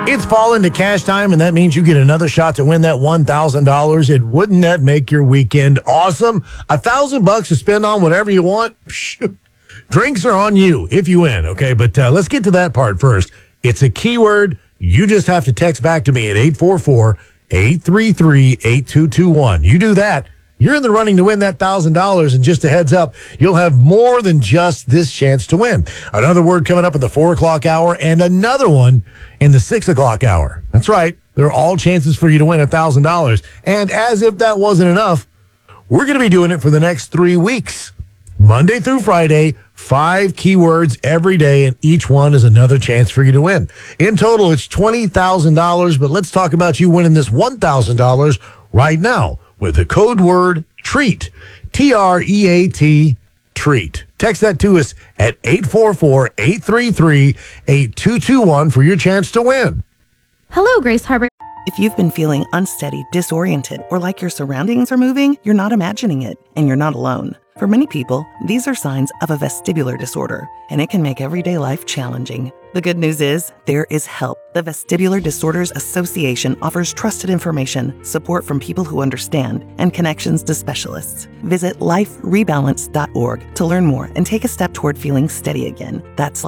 It's fall into cash time, and that means you get another shot to win that $1,000. And wouldn't that make your weekend awesome? $1,000 to spend on whatever you want. Drinks are on you if you win, okay? But let's get to that part first. It's a keyword. You just have to text back to me at 844-833-8221. You do that, you're in the running to win that $1,000. And just a heads up, you'll have more than just this chance to win. Another word coming up at the 4 o'clock hour and another one in the 6 o'clock hour. That's right. They're all chances for you to win $1,000. And as if that wasn't enough, we're going to be doing it for the next 3 weeks. Monday through Friday, 5 keywords every day, and each one is another chance for you to win. In total, it's $20,000, but let's talk about you winning this $1,000 right now with the code word TREAT, T-R-E-A-T, TREAT. Text that to us at 844-833-8221 for your chance to win. Hello, Grace Harbor. If you've been feeling unsteady, disoriented, or like your surroundings are moving, you're not imagining it, and you're not alone. For many people, these are signs of a vestibular disorder, and it can make everyday life challenging. The good news is, there is help. The Vestibular Disorders Association offers trusted information, support from people who understand, and connections to specialists. Visit liferebalance.org to learn more and take a step toward feeling steady again. That's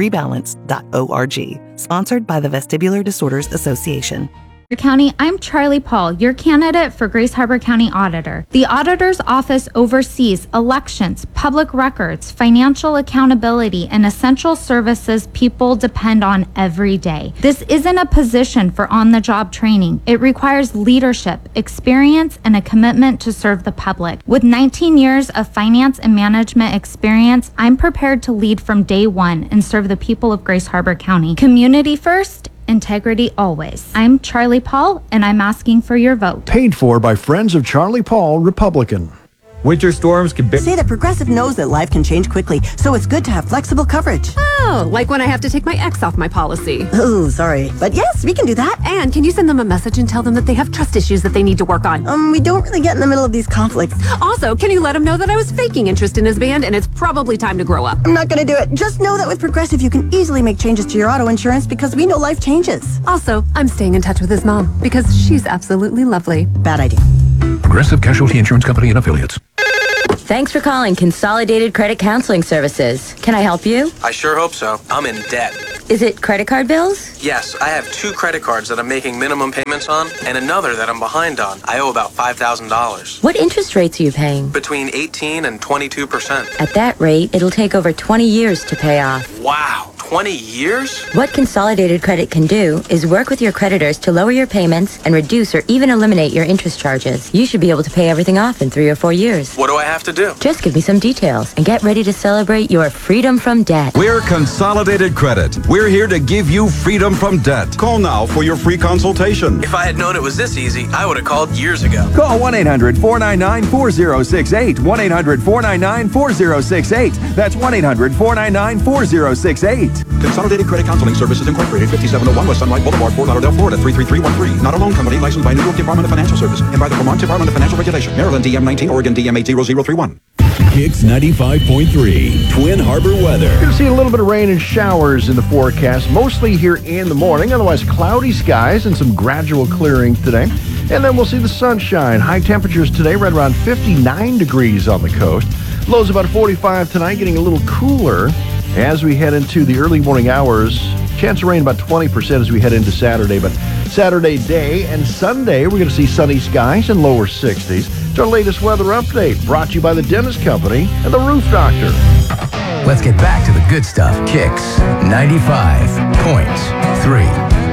liferebalance.org. Sponsored by the Vestibular Disorders Association. County, I'm Charlie Paul, your candidate for Grace Harbor County Auditor. The Auditor's Office oversees elections, public records, financial accountability, and essential services people depend on every day. This isn't a position for on-the-job training. It requires leadership, experience, and a commitment to serve the public. With 19 years of finance and management experience, I'm prepared to lead from day one and serve the people of Grace Harbor County. Community first, integrity always. I'm Charlie Paul, and I'm asking for your vote. Paid for by Friends of Charlie Paul, Republican. Winter storms can say that Progressive knows that life can change quickly, so it's good to have flexible coverage. Oh, like when I have to take my ex off my policy. Oh, sorry. But yes, we can do that. And can you send them a message and tell them that they have trust issues that they need to work on? We don't really get in the middle of these conflicts. Also, can you let them know that I was faking interest in his band and it's probably time to grow up? I'm not going to do it. Just know that with Progressive, you can easily make changes to your auto insurance because we know life changes. Also, I'm staying in touch with his mom because she's absolutely lovely. Bad idea. Progressive Casualty Insurance Company and Affiliates. Thanks for calling Consolidated Credit Counseling Services. Can I help you? I sure hope so. I'm in debt. Is it credit card bills? Yes, I have 2 credit cards that I'm making minimum payments on and another that I'm behind on. I owe about $5,000. What interest rates are you paying? Between 18 and 22%. At that rate, it'll take over 20 years to pay off. Wow, 20 years? What Consolidated Credit can do is work with your creditors to lower your payments and reduce or even eliminate your interest charges. You should be able to pay everything off in 3 or 4 years. What do I have to do? Just give me some details and get ready to celebrate your freedom from debt. We're Consolidated Credit. We're here to give you freedom from debt. Call now for your free consultation. If I had known it was this easy, I would have called years ago. Call 1-800-499-4068. 1-800-499-4068. That's 1-800-499-4068. Consolidated Credit Counseling Services Incorporated, 5701 West Sunlight Boulevard, Fort Lauderdale, Florida, 33313. Not a loan company licensed by New York Department of Financial Services and by the Vermont Department of Financial Regulation. Maryland DM 19, Oregon DM 80031. Kicks 95.3, Twin Harbor weather. Going to see a little bit of rain and showers in the forecast, mostly here in the morning. Otherwise, cloudy skies and some gradual clearing today. And then we'll see the sunshine. High temperatures today, right around 59 degrees on the coast. Lows about 45 tonight, getting a little cooler as we head into the early morning hours. Chance of rain about 20% as we head into Saturday. But Saturday day and Sunday, we're going to see sunny skies and lower 60s. It's our latest weather update, brought to you by the Dentist Company and the Roof Doctor. Let's get back to the good stuff. Kicks 95.3.